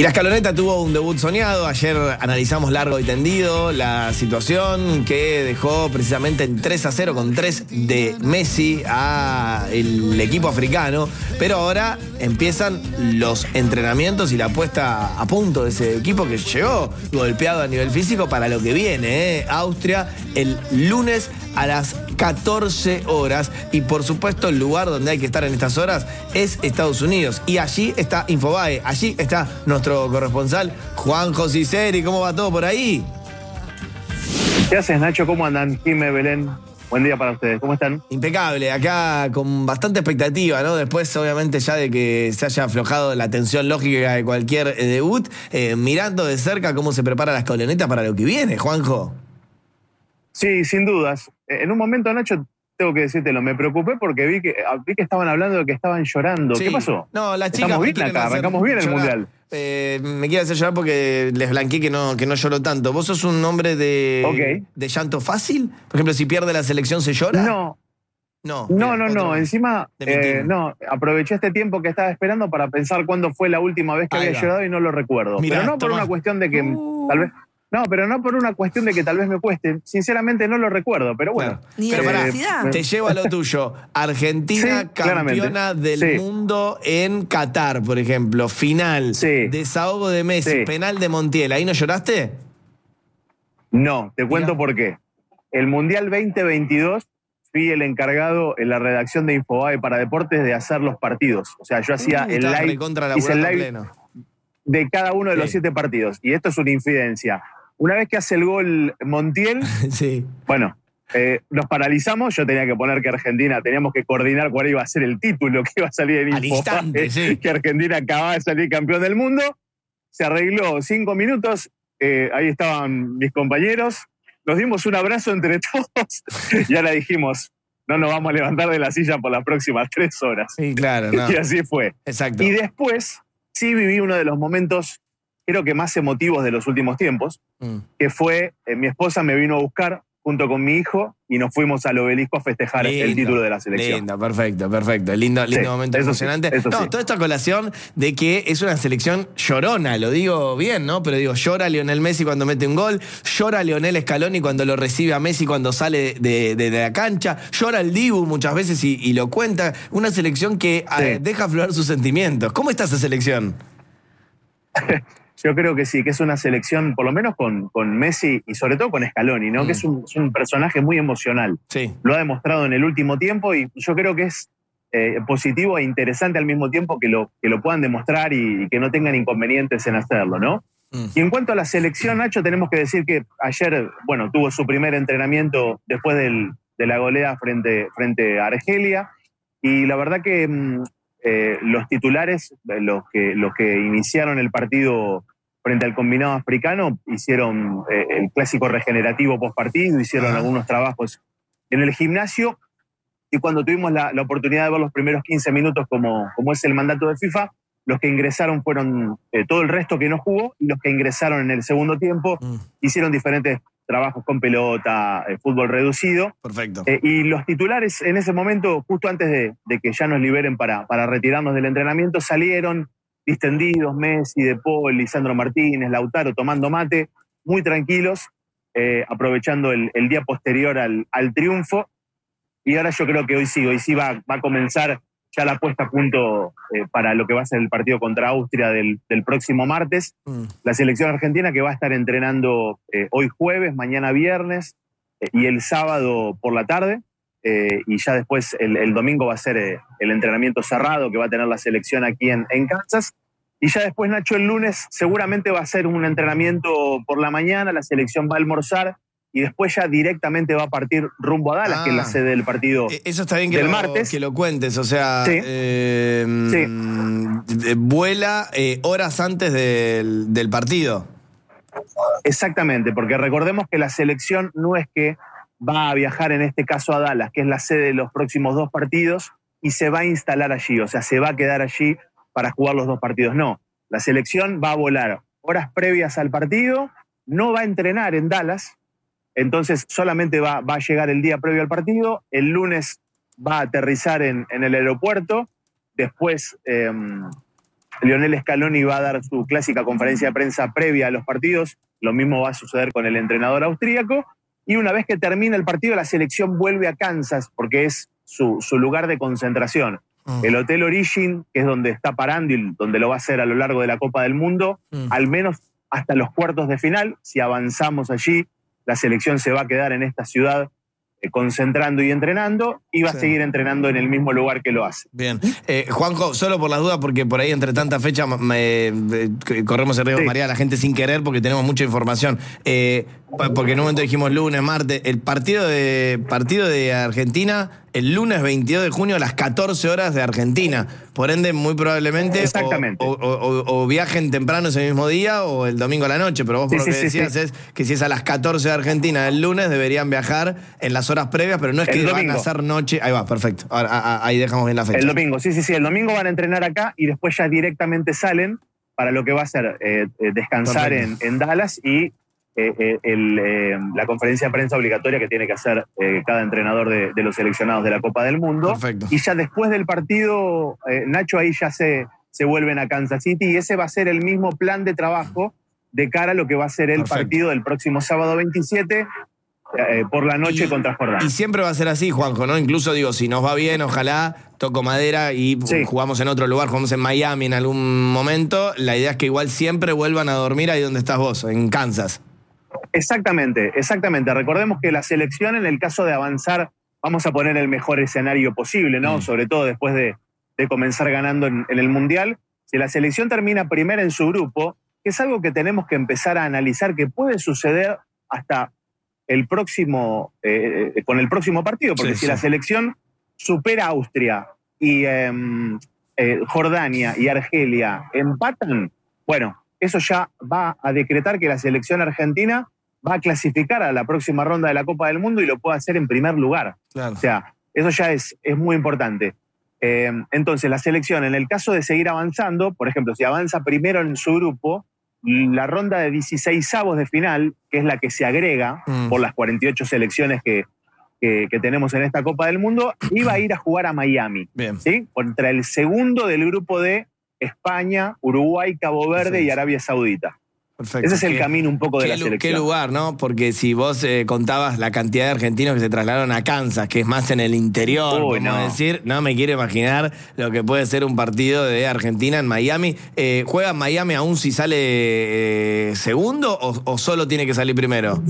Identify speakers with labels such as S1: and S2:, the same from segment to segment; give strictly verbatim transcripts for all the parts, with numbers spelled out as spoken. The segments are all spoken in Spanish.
S1: Y la Escaloneta tuvo un debut soñado. Ayer analizamos largo y tendido la situación que dejó precisamente en tres a cero con tres de Messi a el equipo africano. Pero ahora empiezan los entrenamientos y la puesta a punto de ese equipo que llegó golpeado a nivel físico para lo que viene, ¿eh? Austria el lunes a las catorce horas. Y por supuesto el lugar donde hay que estar en estas horas es Estados Unidos. Y allí está Infobae, allí está nuestro corresponsal Juanjo Ciceri. ¿Cómo va todo por ahí?
S2: ¿Qué haces, Nacho? ¿Cómo andan? Jimé, Belén. Buen día para ustedes. ¿Cómo están?
S1: Impecable, acá con bastante expectativa, ¿no? Después, obviamente, ya de que se haya aflojado la tensión lógica de cualquier eh, debut, eh, mirando de cerca cómo se prepara la Escaloneta para lo que viene, Juanjo.
S2: Sí, sin dudas. En un momento, Nacho, tengo que decírtelo, me preocupé porque vi que, vi que estaban hablando de que estaban llorando. Sí. ¿Qué pasó?
S1: No, las chicas
S2: Estamos bien acá, arrancamos bien el
S1: llorar.
S2: Mundial.
S1: Eh, me quiere hacer llorar porque les blanqueé que no, que no lloro tanto. ¿Vos sos un hombre de,
S2: okay.
S1: de llanto fácil? Por ejemplo, si pierde la selección, ¿se llora?
S2: No.
S1: No,
S2: no, no, no. Encima, eh, no, aproveché este tiempo que estaba esperando para pensar cuándo fue la última vez que Ahí había va. llorado y no lo recuerdo. Mirá, Pero no por toma. una cuestión de que uh. tal vez... No, pero no por una cuestión de que tal vez me cueste. Sinceramente no lo recuerdo, pero bueno.
S1: Claro. Ni pero pará, eh, te llevo a lo tuyo. Argentina, sí, campeona del sí. mundo en Qatar, por ejemplo. Final. Sí. Desahogo de Messi, sí. penal de Montiel. ¿Ahí no lloraste?
S2: No, te cuento Mirá. por qué. El Mundial veinte veintidós fui el encargado en la redacción de Infobae para Deportes de hacer los partidos. O sea, yo hacía uh, el live, hice el live pleno. de cada uno de sí. los siete partidos. Y esto es una infidencia. Una vez que hace el gol Montiel, sí. bueno, eh, nos paralizamos. Yo tenía que poner que Argentina, teníamos que coordinar cuál iba a ser el título que iba a salir en Info, instante, eh, sí. que Argentina acababa de salir campeón del mundo. Se arregló cinco minutos, eh, ahí estaban mis compañeros, nos dimos un abrazo entre todos y ahora dijimos, no nos vamos a levantar de la silla por las próximas tres horas.
S1: Sí, claro. No.
S2: Y así fue.
S1: Exacto.
S2: Y después sí viví uno de los momentos creo que más emotivos de los últimos tiempos, mm. que fue, eh, mi esposa me vino a buscar junto con mi hijo y nos fuimos al Obelisco a festejar lindo, el título de la selección.
S1: Lindo, perfecto, perfecto. Lindo, lindo sí, momento eso emocionante. Sí, eso no, sí. Toda esta colación de que es una selección llorona, lo digo bien, ¿no? Pero digo, llora Lionel Messi cuando mete un gol, llora Lionel Scaloni cuando lo recibe a Messi cuando sale de, de, de la cancha, llora el Dibu muchas veces y, y lo cuenta. Una selección que sí. eh, deja aflorar sus sentimientos. ¿Cómo está esa selección?
S2: Yo creo que sí, que es una selección, por lo menos con, con Messi y sobre todo con Scaloni, ¿no? Mm. Que es un, es un personaje muy emocional. Sí. Lo ha demostrado en el último tiempo y yo creo que es eh, positivo e interesante al mismo tiempo que lo, que lo puedan demostrar y, y que no tengan inconvenientes en hacerlo, ¿no? Mm. Y en cuanto a la selección, Nacho, tenemos que decir que ayer, bueno, tuvo su primer entrenamiento después del, de la goleada frente, frente a Argelia y la verdad que mm, eh, los titulares, los que, los que iniciaron el partido frente al combinado africano, hicieron eh, el clásico regenerativo post partido, hicieron ah. algunos trabajos en el gimnasio, y cuando tuvimos la, la oportunidad de ver los primeros quince minutos, como, como es el mandato de FIFA, los que ingresaron fueron eh, todo el resto que no jugó, y los que ingresaron en el segundo tiempo mm. hicieron diferentes trabajos con pelota, eh, fútbol reducido.
S1: Perfecto.
S2: Eh, y los titulares en ese momento, justo antes de, de que ya nos liberen para, para retirarnos del entrenamiento, salieron distendidos, Messi, De Paul, Lisandro Martínez, Lautaro, tomando mate, muy tranquilos, eh, aprovechando el, el día posterior al, al triunfo. Y ahora yo creo que hoy sí, hoy sí va, va a comenzar ya la puesta a punto eh, para lo que va a ser el partido contra Austria del, del próximo martes. Mm. La selección argentina que va a estar entrenando eh, hoy jueves, mañana viernes eh, y el sábado por la tarde. Eh, y ya después el, el domingo va a ser eh, el entrenamiento cerrado que va a tener la selección aquí en, en Kansas. Y ya después, Nacho, el lunes seguramente va a ser un entrenamiento por la mañana, la selección va a almorzar y después ya directamente va a partir rumbo a Dallas, ah, que es la sede del partido
S1: eso está bien que
S2: del
S1: lo,
S2: martes.
S1: Que lo cuentes, o sea,
S2: sí.
S1: Eh,
S2: sí.
S1: vuela eh, horas antes del, del partido.
S2: Exactamente, porque recordemos que la selección no es que va a viajar en este caso a Dallas, que es la sede de los próximos dos partidos, y se va a instalar allí, o sea, se va a quedar allí para jugar los dos partidos. No, la selección va a volar horas previas al partido, no va a entrenar en Dallas, entonces solamente va, va a llegar el día previo al partido, el lunes va a aterrizar en, en el aeropuerto, después eh, Lionel Scaloni va a dar su clásica conferencia de prensa previa a los partidos, lo mismo va a suceder con el entrenador austríaco, y una vez que termina el partido la selección vuelve a Kansas porque es su, su lugar de concentración. Mm. El Hotel Origin, que es donde está parando y donde lo va a hacer a lo largo de la Copa del Mundo, mm. al menos hasta los cuartos de final. Si avanzamos allí, la selección se va a quedar en esta ciudad eh, concentrando y entrenando, y va sí. a seguir entrenando en el mismo lugar que lo hace.
S1: Bien. Eh, Juanjo, solo por las dudas, porque por ahí entre tantas fechas me, me, corremos el riesgo de sí. marear a la gente sin querer, porque tenemos mucha información. Eh, porque en un momento dijimos lunes, martes, el partido de, partido de Argentina, el lunes veintidós de junio a las catorce horas de Argentina. Por ende, muy probablemente
S2: Exactamente.
S1: O, o, o, o viajen temprano ese mismo día o el domingo a la noche. Pero vos por sí, lo que sí, decías sí. es que si es a las catorce de Argentina el lunes, deberían viajar en las horas previas, pero no es que
S2: el
S1: van
S2: domingo.
S1: a hacer noche. Ahí va, perfecto. Ahora, ahí dejamos bien la fecha.
S2: El domingo, sí, sí, sí. El domingo van a entrenar acá y después ya directamente salen para lo que va a ser eh, descansar en, en Dallas y Eh, eh, el, eh, la conferencia de prensa obligatoria que tiene que hacer eh, cada entrenador de, de los seleccionados de la Copa del Mundo.
S1: Perfecto.
S2: Y ya después del partido, eh, Nacho, ahí ya se, se vuelven a Kansas City, y ese va a ser el mismo plan de trabajo de cara a lo que va a ser el Perfecto. partido del próximo sábado veintisiete eh, por la noche
S1: y,
S2: contra Jordania.
S1: Y siempre va a ser así, Juanjo, ¿no? Incluso digo, si nos va bien, ojalá toco madera y sí. jugamos en otro lugar, jugamos en Miami en algún momento, la idea es que igual siempre vuelvan a dormir ahí donde estás vos, en Kansas.
S2: Exactamente, exactamente. Recordemos que la selección, en el caso de avanzar, vamos a poner el mejor escenario posible, ¿no? Mm. Sobre todo después de, de comenzar ganando en, en el Mundial. Si la selección termina primera en su grupo, que es algo que tenemos que empezar a analizar, que puede suceder hasta el próximo, eh, con el próximo partido, porque sí, si sí. la selección supera a Austria y eh, eh, Jordania y Argelia empatan, bueno, eso ya va a decretar que la selección argentina va a clasificar a la próxima ronda de la Copa del Mundo y lo puede hacer en primer lugar. Claro. O sea, eso ya es, es muy importante. Eh, entonces, la selección, en el caso de seguir avanzando, por ejemplo, si avanza primero en su grupo, la ronda de dieciseisavos de final, que es la que se agrega mm. por las cuarenta y ocho selecciones que, que, que tenemos en esta Copa del Mundo, iba a ir a jugar a Miami.
S1: Bien.
S2: ¿Sí? Contra el segundo del grupo de España, Uruguay, Cabo Verde Perfecto. y Arabia Saudita. Perfecto. Ese es el
S1: ¿Qué,
S2: camino un poco de la selección.
S1: Qué lugar, ¿no? Porque si vos eh, contabas la cantidad de argentinos que se trasladaron a Kansas, que es más en el interior, Uy, podemos no. decir, no me quiero imaginar lo que puede ser un partido de Argentina en Miami. Eh, ¿Juega en Miami aún si sale eh, segundo o, o solo tiene que salir primero?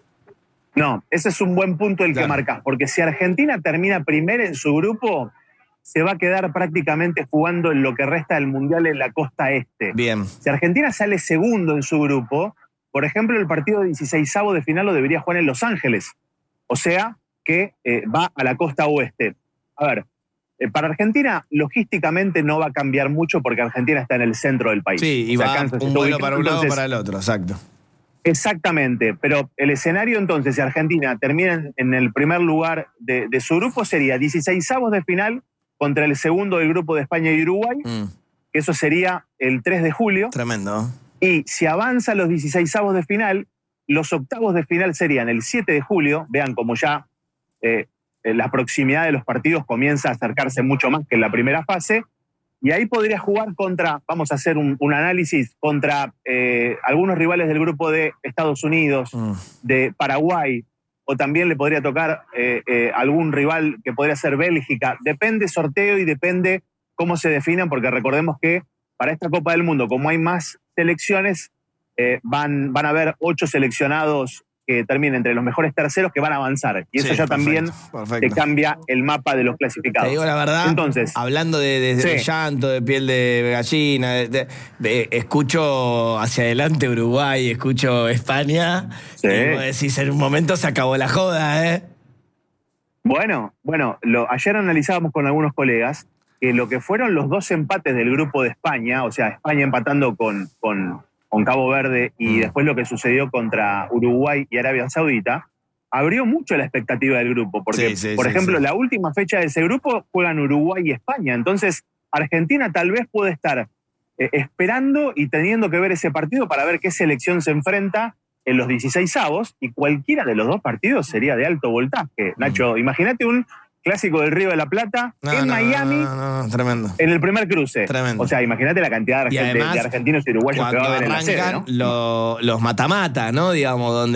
S2: No, ese es un buen punto el claro. que marcás, porque si Argentina termina primero en su grupo, se va a quedar prácticamente jugando en lo que resta del Mundial en la costa este.
S1: Bien.
S2: Si Argentina sale segundo en su grupo, por ejemplo, el partido de dieciseisavo de final lo debería jugar en Los Ángeles. O sea, que eh, va a la costa oeste. A ver, eh, para Argentina, logísticamente no va a cambiar mucho porque Argentina está en el centro del país.
S1: Sí, y o sea, va Kansas un vuelo para un lado o para el otro, exacto.
S2: Exactamente, pero el escenario entonces, si Argentina termina en el primer lugar de, de su grupo, sería dieciseisavos de final contra el segundo del grupo de España y Uruguay, mm. que eso sería el tres de julio.
S1: Tremendo.
S2: Y si avanza los dieciseisavos de final, los octavos de final serían el siete de julio. Vean como ya eh, la proximidad de los partidos comienza a acercarse mucho más que en la primera fase. Y ahí podría jugar contra, vamos a hacer un, un análisis, contra eh, algunos rivales del grupo de Estados Unidos, mm. de Paraguay, o también le podría tocar eh, eh, algún rival que podría ser Bélgica. Depende sorteo y depende cómo se definan, porque recordemos que para esta Copa del Mundo, como hay más selecciones, eh, van, van a haber ocho seleccionados que terminen entre los mejores terceros que van a avanzar. Y eso sí, ya perfecto, también perfecto. te cambia el mapa de los clasificados.
S1: Te digo la verdad,
S2: entonces,
S1: hablando de, de, sí. de llanto, de piel de gallina, de, de, de, escucho hacia adelante Uruguay, escucho España, sí. y vos decís, en un momento se acabó la joda, ¿eh?
S2: Bueno, bueno, lo, ayer analizábamos con algunos colegas que lo que fueron los dos empates del grupo de España, o sea, España empatando con... con con Cabo Verde y mm. después lo que sucedió contra Uruguay y Arabia Saudita, abrió mucho la expectativa del grupo, porque, sí, sí, por sí, ejemplo, sí. la última fecha de ese grupo juegan Uruguay y España, entonces Argentina tal vez puede estar eh, esperando y teniendo que ver ese partido para ver qué selección se enfrenta en los dieciseisavos, y cualquiera de los dos partidos sería de alto voltaje. Mm. Nacho, imagínate un Clásico del Río de la Plata,
S1: no,
S2: en
S1: no,
S2: Miami,
S1: no, no, no, tremendo.
S2: En el primer cruce.
S1: Tremendo.
S2: O sea, imagínate la cantidad de,
S1: Y además,
S2: de argentinos y uruguayos que va a haber en la sede, ¿no?
S1: Lo, los mata-mata, ¿no? Digamos, donde